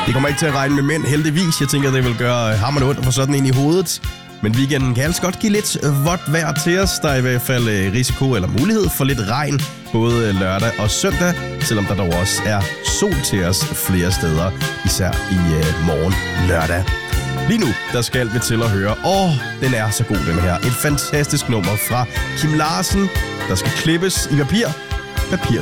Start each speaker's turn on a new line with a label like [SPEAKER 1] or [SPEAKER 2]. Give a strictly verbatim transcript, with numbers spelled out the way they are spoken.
[SPEAKER 1] Det kommer ikke til at regne med mænd, heldigvis. Jeg tænker, det vil gøre hammerende ondt at få sådan en i hovedet. Men weekenden kan altså godt give lidt vådt vejr til os. Der er i hvert fald risiko eller mulighed for lidt regn, både lørdag og søndag, selvom der dog også er sol til os flere steder, især i øh, morgen lørdag. Lige nu, der skal vi til at høre, åh, den er så god den her. Et fantastisk nummer fra Kim Larsen, der skal klippes i papir. Papir